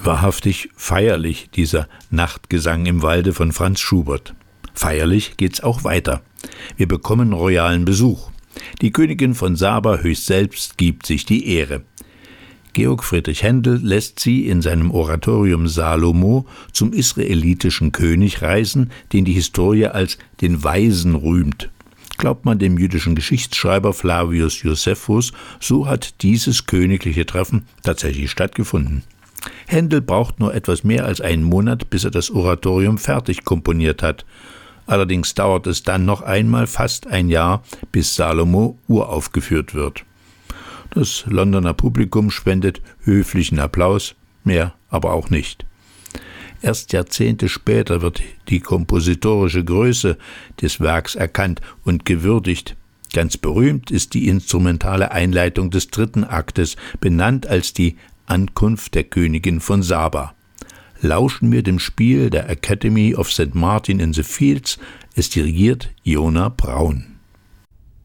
Wahrhaftig feierlich, dieser Nachtgesang im Walde von Franz Schubert. Feierlich geht's auch weiter. Wir bekommen royalen Besuch. Die Königin von Saba höchst selbst gibt sich die Ehre. Georg Friedrich Händel lässt sie in seinem Oratorium Salomo zum israelitischen König reisen, den die Historie als den Weisen rühmt. Glaubt man dem jüdischen Geschichtsschreiber Flavius Josephus, so hat dieses königliche Treffen tatsächlich stattgefunden. Händel braucht nur etwas mehr als einen Monat, bis er das Oratorium fertig komponiert hat. Allerdings dauert es dann noch einmal fast ein Jahr, bis Salomo uraufgeführt wird. Das Londoner Publikum spendet höflichen Applaus, mehr aber auch nicht. Erst Jahrzehnte später wird die kompositorische Größe des Werks erkannt und gewürdigt. Ganz berühmt ist die instrumentale Einleitung des 3. Aktes, benannt als die Ankunft der Königin von Saba. Lauschen wir dem Spiel der Academy of St. Martin in the Fields, es dirigiert Jona Braun.